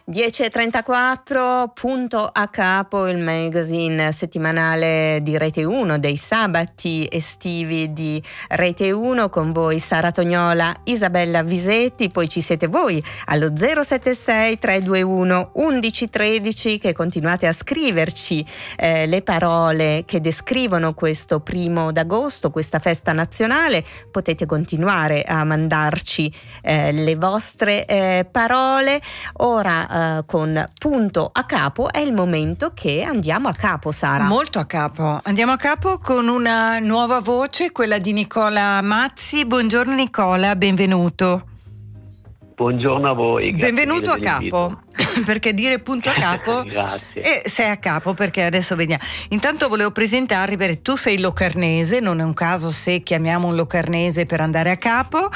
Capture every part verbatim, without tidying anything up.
dieci e trentaquattro, Punto a Capo, il magazine settimanale di Rete uno, dei sabati estivi di Rete uno, con voi Sara Tognola, Isabella Visetti, poi ci siete voi allo zero sette sei tre due uno undici tredici che continuate a scriverci eh, le parole che descrivono questo primo d'agosto, questa festa nazionale. Potete continuare a mandarci eh, le vostre eh, parole. Ora Uh, con Punto a Capo è il momento che andiamo a capo, Sara. Molto a capo. Andiamo a capo con una nuova voce, quella di Nicola Mazzi. Buongiorno Nicola, benvenuto. Buongiorno a voi. Benvenuto a capo, perché dire punto a capo Grazie. E sei a capo perché adesso vediamo. Intanto volevo presentarti perché tu sei locarnese, non è un caso se chiamiamo un locarnese per andare a capo,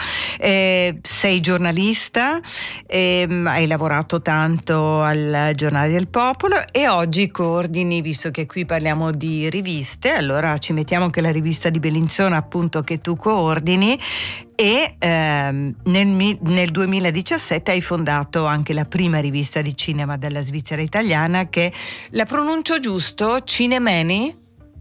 eh, sei giornalista, eh, hai lavorato tanto al Giornale del Popolo e oggi coordini, visto che qui parliamo di riviste, allora ci mettiamo anche la rivista di Bellinzona appunto che tu coordini. E ehm, nel, nel duemiladiciassette hai fondato anche la prima rivista di cinema della Svizzera italiana, che la pronuncio giusto? Cinemeni?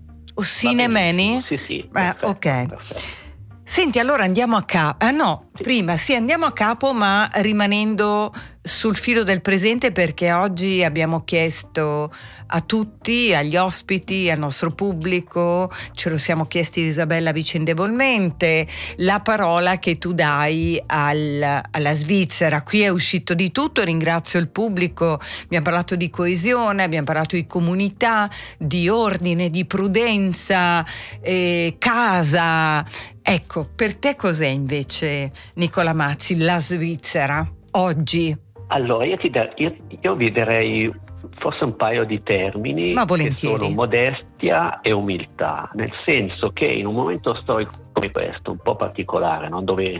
O Cinemeni? Sì, sì. Eh, Perfetto, ok. perfetto. Senti, allora andiamo a capo. Ah no, Sì. prima sì, andiamo a capo, ma rimanendo sul filo del presente, perché oggi abbiamo chiesto a tutti, agli ospiti, al nostro pubblico, ce lo siamo chiesti Isabella vicendevolmente, la parola che tu dai al, alla Svizzera. Qui è uscito di tutto, ringrazio il pubblico, abbiamo parlato di coesione, abbiamo parlato di comunità, di ordine, di prudenza, eh, casa. Ecco, per te cos'è invece, Nicola Mazzi, la Svizzera oggi? Allora, io, ti da- io, io vi darei forse un paio di termini Ma che volentieri. sono modestia e umiltà, nel senso che in un momento storico come questo, un po' particolare, no? Dove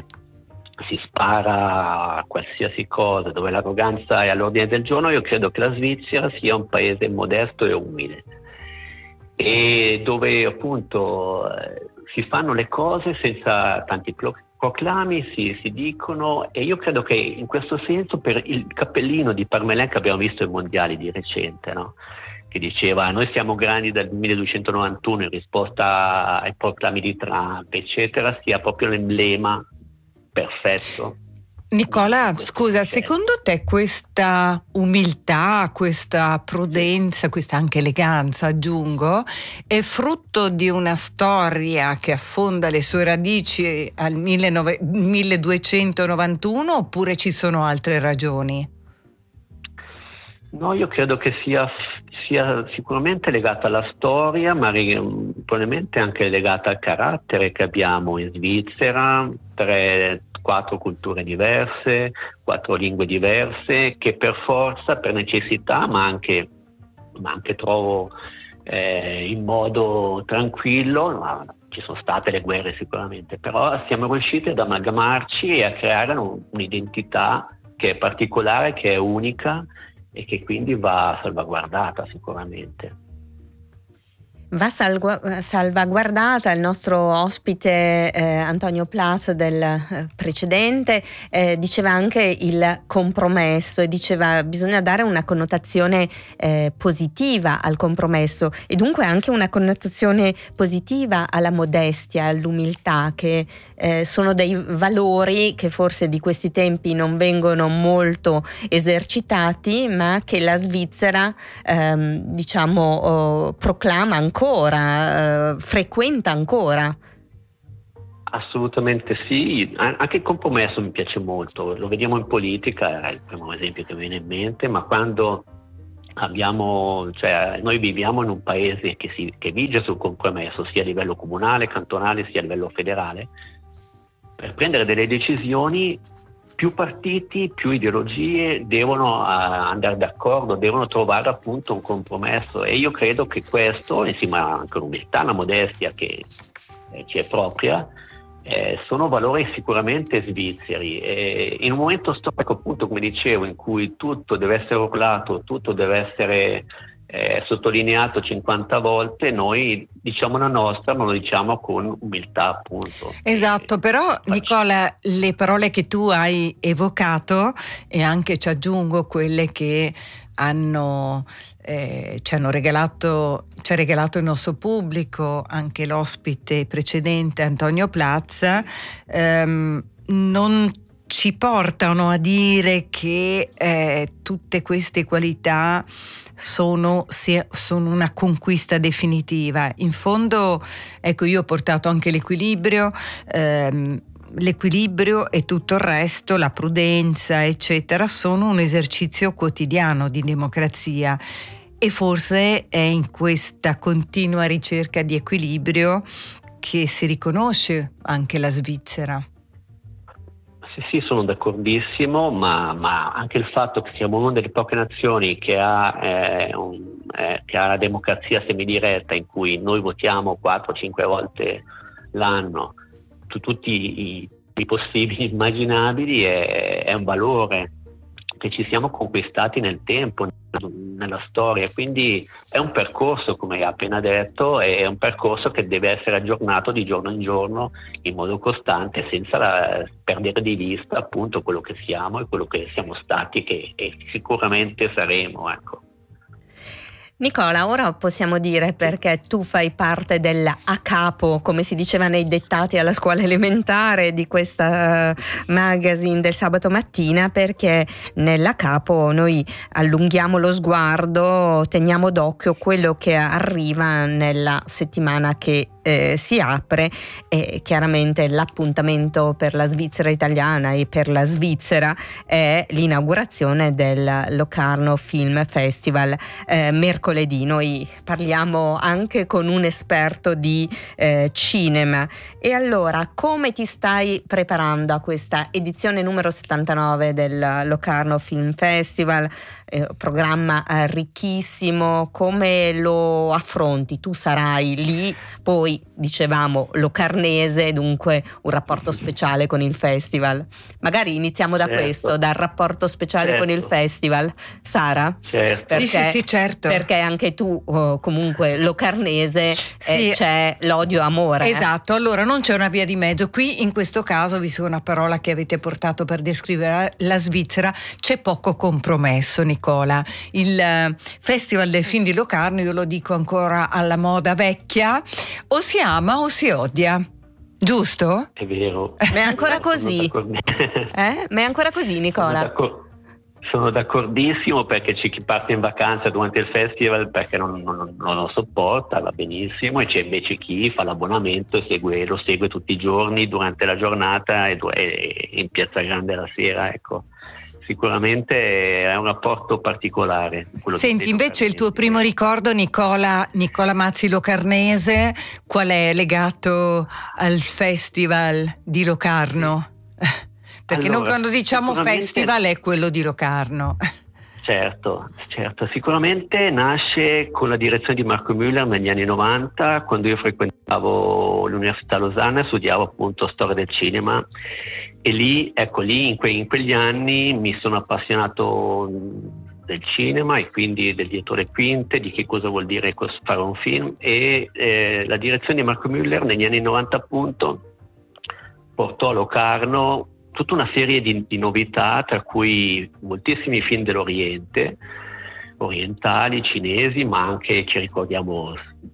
si spara a qualsiasi cosa, dove l'arroganza è all'ordine del giorno, io credo che la Svizzera sia un paese modesto e umile, e dove appunto eh, si fanno le cose senza tanti pro- proclami, si, si dicono, e io credo che in questo senso, per il cappellino di Parmelin che abbiamo visto ai mondiali di recente, no? Che diceva noi siamo grandi dal milleduecentonovantuno in risposta ai proclami di Trump, eccetera, sia proprio l'emblema perfetto. Nicola, scusa, secondo te questa umiltà, questa prudenza, questa anche eleganza, aggiungo, è frutto di una storia che affonda le sue radici al milleduecentonovantuno, oppure ci sono altre ragioni? No, io credo che sia, sia sicuramente legata alla storia, ma probabilmente anche legata al carattere che abbiamo in Svizzera, tre, quattro culture diverse, quattro lingue diverse, che per forza, per necessità, ma anche, ma anche trovo eh, in modo tranquillo, ma ci sono state le guerre sicuramente, però siamo riusciti ad amalgamarci e a creare un, un'identità che è particolare, che è unica, e che quindi va salvaguardata sicuramente. Va salgu- salvaguardata. Il nostro ospite eh, Antonio Plas del eh, precedente eh, diceva anche il compromesso, e diceva bisogna dare una connotazione eh, positiva al compromesso, e dunque anche una connotazione positiva alla modestia, all'umiltà, che eh, sono dei valori che forse di questi tempi non vengono molto esercitati, ma che la Svizzera ehm, diciamo oh, proclama ancora. ancora, eh, frequenta ancora. Assolutamente sì, anche il compromesso mi piace molto, lo vediamo in politica, è il primo esempio che mi viene in mente, ma quando abbiamo, cioè noi viviamo in un paese che, si, che vige sul compromesso sia a livello comunale, cantonale, sia a livello federale, per prendere delle decisioni più partiti, più ideologie devono uh, andare d'accordo, devono trovare appunto un compromesso, e io credo che questo, insieme anche all'umiltà, alla modestia che eh, ci è propria, eh, sono valori sicuramente svizzeri. E in un momento storico, appunto, come dicevo, in cui tutto deve essere urlato, tutto deve essere è sottolineato cinquanta volte, noi diciamo la nostra, ma lo diciamo con umiltà, appunto. Esatto, e, però faccio. Nicola, le parole che tu hai evocato, e anche ci aggiungo quelle che hanno eh, ci hanno regalato ci ha regalato il nostro pubblico, anche l'ospite precedente Antonio Plazza, ehm, non ci portano a dire che eh, tutte queste qualità sono, sono una conquista definitiva. In fondo, ecco, io ho portato anche l'equilibrio, ehm, l'equilibrio e tutto il resto, la prudenza, eccetera, sono un esercizio quotidiano di democrazia, e forse è in questa continua ricerca di equilibrio che si riconosce anche la Svizzera. Sì, sì, sono d'accordissimo, ma, ma anche il fatto che siamo una delle poche nazioni che ha, eh, un, eh, che ha la democrazia semidiretta, in cui noi votiamo quattro cinque volte l'anno su tutti i, i possibili immaginabili, è, è un valore che ci siamo conquistati nel tempo, nella storia, quindi è un percorso, come hai appena detto, è un percorso che deve essere aggiornato di giorno in giorno in modo costante, senza la, perdere di vista appunto quello che siamo e quello che siamo stati, che e sicuramente saremo, ecco. Nicola, ora possiamo dire perché tu fai parte della a capo, come si diceva nei dettati alla scuola elementare, di questa uh, magazine del sabato mattina, perché nella capo noi allunghiamo lo sguardo, teniamo d'occhio quello che arriva nella settimana che eh, si apre, e chiaramente l'appuntamento per la Svizzera italiana e per la Svizzera è l'inaugurazione del Locarno Film Festival eh, mercoledì. Noi parliamo anche con un esperto di eh, cinema. E allora, come ti stai preparando a questa edizione numero settantanove del Locarno Film Festival? Eh, programma eh, ricchissimo, come lo affronti? Tu sarai lì, poi dicevamo locarnese, dunque un rapporto speciale con il festival. Magari iniziamo da certo. questo, dal rapporto speciale certo. con il festival. Sara? Certo. Perché, sì, sì, sì, certo. Perché anche tu oh, comunque locarnese, sì. eh, c'è l'odio-amore. Esatto, allora non c'è una via di mezzo. Qui in questo caso, visto una parola che avete portato per descrivere la Svizzera, c'è poco compromesso, Nicola. Il uh, Festival del Film di Locarno, io lo dico ancora alla moda vecchia, o si ama o si odia, giusto? È vero. Ma è ancora così? Eh? Ma è ancora così, Nicola? Sono, d'accor- sono d'accordissimo, perché c'è chi parte in vacanza durante il festival perché non, non, non lo sopporta, va benissimo, e c'è invece chi fa l'abbonamento e segue, lo segue tutti i giorni durante la giornata e, e in Piazza Grande la sera, ecco. Sicuramente è un rapporto particolare. Senti, invece il tuo primo ricordo, Nicola, Nicola Mazzi Locarnese, qual è legato al Festival di Locarno? Perché allora, noi quando diciamo sicuramente... festival è quello di Locarno. Certo, certo. Sicuramente nasce con la direzione di Marco Müller negli anni novanta, quando io frequentavo l'Università Losanna e studiavo appunto storia del cinema. E lì, ecco, lì in, que- in quegli anni mi sono appassionato del cinema e quindi del dietro le quinte, di che cosa vuol dire fare un film, e eh, la direzione di Marco Müller negli anni novanta appunto portò a Locarno tutta una serie di, di novità, tra cui moltissimi film dell'Oriente, orientali, cinesi, ma anche, ci ricordiamo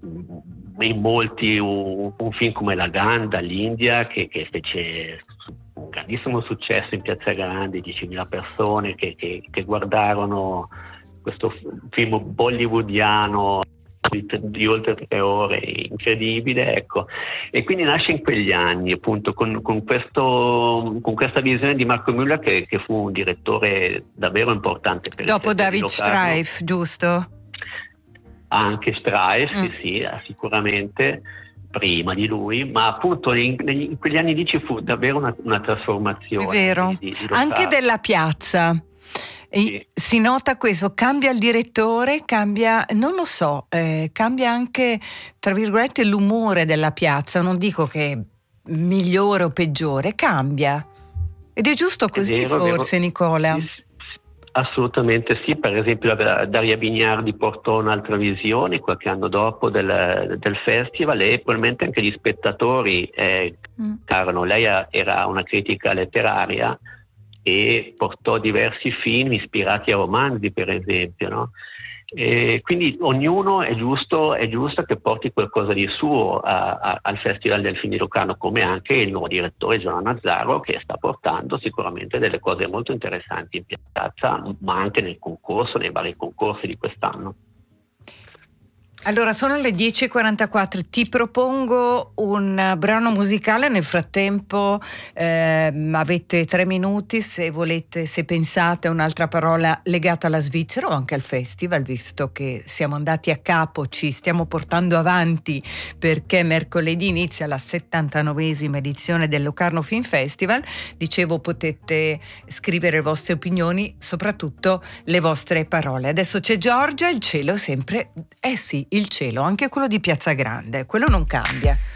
in molti, un, un film come La Gun dall'India che, che fece un grandissimo successo in Piazza Grande, diecimila persone che, che, che guardarono questo film bollywoodiano di, di oltre tre ore, incredibile, ecco. E quindi nasce in quegli anni appunto con, con, questo, con questa visione di Marco Müller, che, che fu un direttore davvero importante per dopo il David Streif, giusto? Anche Streif, mm. sì, sì, sicuramente prima di lui, ma appunto in, in quegli anni lì ci fu davvero una, una trasformazione. È vero, di, di anche della piazza. Sì. Si nota questo, cambia il direttore, cambia, non lo so, eh, cambia anche, tra virgolette, l'umore della piazza. Non dico che migliore o peggiore, cambia. Ed è giusto così, è vero, forse, vero. Nicola? Sì, Assolutamente sì, per esempio Daria Bignardi portò un'altra visione qualche anno dopo del, del festival, e probabilmente anche gli spettatori eh, mm. erano, lei era una critica letteraria e portò diversi film ispirati a romanzi, per esempio, no? E quindi ognuno è giusto, è giusto che porti qualcosa di suo a, a, al Festival del Film di Locarno, come anche il nuovo direttore Giovanni Nazzaro, che sta portando sicuramente delle cose molto interessanti in piazza, ma anche nel concorso, nei vari concorsi di quest'anno. Allora, sono le dieci e quarantaquattro, ti propongo un brano musicale, nel frattempo eh, avete tre minuti se volete, se pensate a un'altra parola legata alla Svizzera o anche al festival, visto che siamo andati a capo, ci stiamo portando avanti perché mercoledì inizia la settantanovesima edizione del Locarno Film Festival. Dicevo, potete scrivere le vostre opinioni, soprattutto le vostre parole. Adesso c'è Giorgia, il cielo sempre, eh sì, il cielo, anche quello di Piazza Grande, quello non cambia.